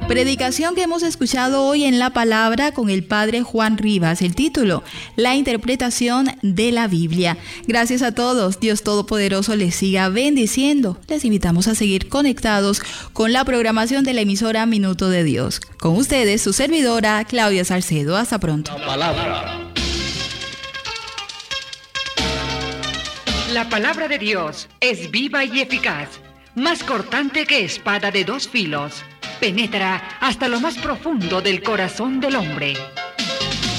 Predicación que hemos escuchado hoy en la palabra con el padre Juan Rivas. El título, la interpretación de la Biblia. Gracias a todos. Dios Todopoderoso les siga bendiciendo. Les invitamos a seguir conectados con la programación de la emisora Minuto de Dios. Con ustedes, su servidora Claudia Salcedo. Hasta pronto. La palabra de Dios es viva y eficaz, más cortante que espada de dos filos. Penetra hasta lo más profundo del corazón del hombre